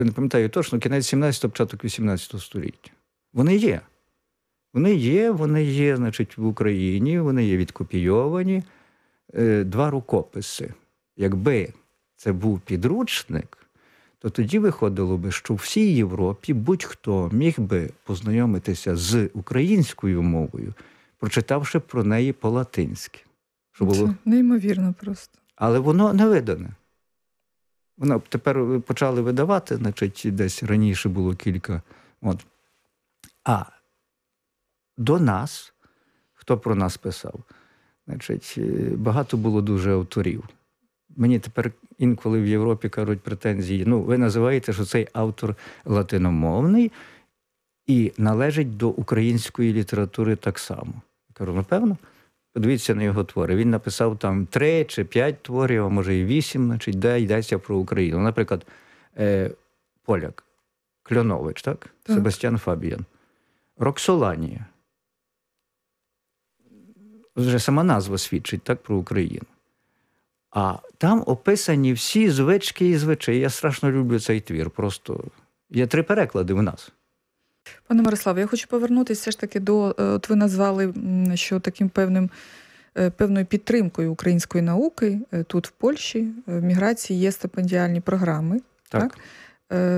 не пам'ятаю точно, кінець 17-го, початок 18-го століття. Вони є. Вони є, значить, в Україні, вони є відкопійовані. 2 рукописи. Якби це був підручник, то тоді виходило би, що в всій Європі будь-хто міг би познайомитися з українською мовою, прочитавши про неї по-латинськи. Це неймовірно просто. Але воно не видане. Воно тепер почали видавати, значить, десь раніше було кілька. От. А до нас, хто про нас писав? Значить, багато було дуже авторів. Мені тепер інколи в Європі кажуть претензії. Ви називаєте, що цей автор латиномовний і належить до української літератури так само. Я кажу, напевно. Подивіться на його твори. Він написав там 3 чи 5 творів, а може і 8, значить, де йдеться про Україну. Наприклад, поляк, Кльонович, так? Себастьян Фабіян. Роксоланія. Вже сама назва свідчить, так, про Україну. А там описані всі звички і звичаї. Я страшно люблю цей твір. Просто є 3 переклади в нас. Пане Мирославе, я хочу повернутися все ж таки до, от ви назвали, що таким певною підтримкою української науки тут в Польщі, в міграції є стипендіальні програми. Так?